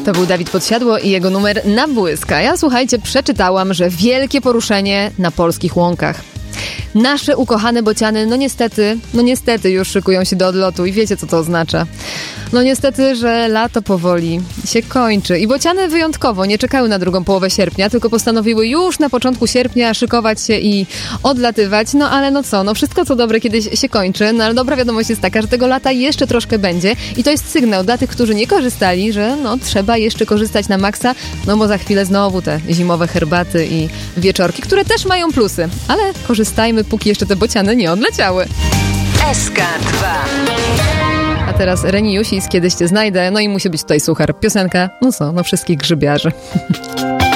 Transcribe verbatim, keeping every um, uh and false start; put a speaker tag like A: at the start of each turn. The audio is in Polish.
A: To był Dawid Podsiadło i jego numer Na błysk. A ja, słuchajcie, przeczytałam, że wielkie poruszenie na polskich łąkach. Nasze ukochane bociany, no niestety, no niestety już szykują się do odlotu i wiecie, co to oznacza. No niestety, że lato powoli się kończy i bociany wyjątkowo nie czekały na drugą połowę sierpnia, tylko postanowiły już na początku sierpnia szykować się i odlatywać. No ale no co, no wszystko co dobre kiedyś się kończy, no ale dobra wiadomość jest taka, że tego lata jeszcze troszkę będzie i to jest sygnał dla tych, którzy nie korzystali, że no trzeba jeszcze korzystać na maksa, no bo za chwilę znowu te zimowe herbaty i wieczorki, które też mają plusy, ale korzystajmy, póki jeszcze te bociany nie odleciały.
B: S K dwa.
A: A teraz Reni Jusis, Kiedyś cię znajdę, no i musi być tutaj suchar. Piosenka, no co, no wszystkich grzybiarzy.